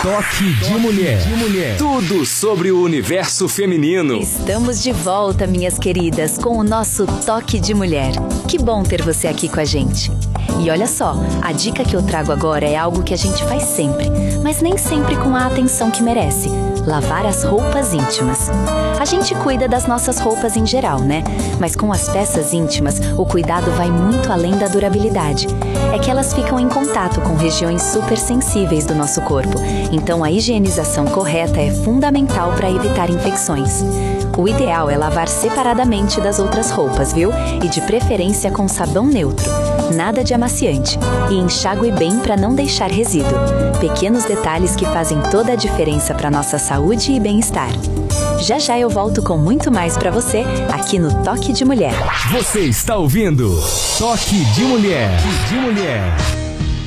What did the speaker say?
Toque de Mulher. Tudo sobre o universo feminino. Estamos de volta, minhas queridas, com o nosso Toque de Mulher. Que bom ter você aqui com a gente. E olha só, a dica que eu trago agora é algo que a gente faz sempre, mas nem sempre com a atenção que merece: lavar as roupas íntimas. A gente cuida das nossas roupas em geral, né? Mas com as peças íntimas, o cuidado vai muito além da durabilidade. É que elas ficam em contato com regiões super sensíveis do nosso corpo, então a higienização correta é fundamental para evitar infecções. O ideal é lavar separadamente das outras roupas, viu? E de preferência com sabão neutro. Nada de amaciante. E enxague bem para não deixar resíduo. Pequenos detalhes que fazem toda a diferença para nossa saúde e bem-estar. Já já eu volto com muito mais para você aqui no Toque de Mulher. Você está ouvindo Toque de Mulher.